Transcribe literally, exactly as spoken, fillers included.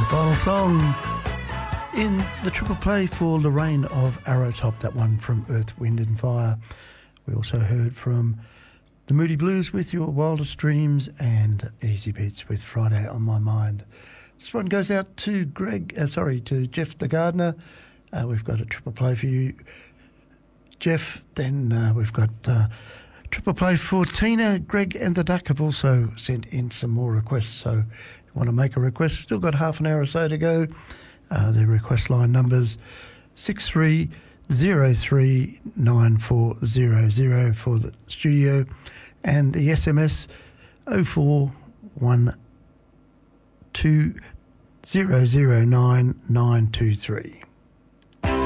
Final song in the triple play for Lorraine of Arrowtop, that one from Earth, Wind and Fire. We also heard from the Moody Blues with Your Wildest Dreams and Easy Beats with Friday on My Mind. This one goes out to Greg, uh, sorry, to Jeff the Gardener. Uh, we've got a triple play for you, Jeff. Then uh, we've got uh, triple play for Tina. Greg and the Duck have also sent in some more requests, so want to make a request, we've still got half an hour or so to go. Uh, the request line numbers six three zero three nine four zero zero for the studio, and the S M S oh four one two zero zero nine nine two three.